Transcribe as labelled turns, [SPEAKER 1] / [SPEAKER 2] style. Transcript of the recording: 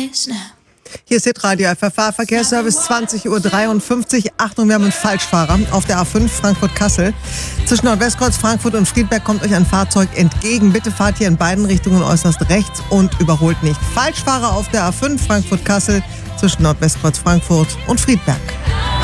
[SPEAKER 1] eyes now.
[SPEAKER 2] Hier ist Hitradio FFH, Verkehrsservice 20:53 Uhr. Achtung, wir haben einen Falschfahrer auf der A5 Frankfurt-Kassel. Zwischen Nordwestkreuz Frankfurt und Friedberg kommt euch ein Fahrzeug entgegen. Bitte fahrt hier in beiden Richtungen äußerst rechts und überholt nicht. Falschfahrer auf der A5 Frankfurt-Kassel zwischen Nordwestkreuz Frankfurt und Friedberg.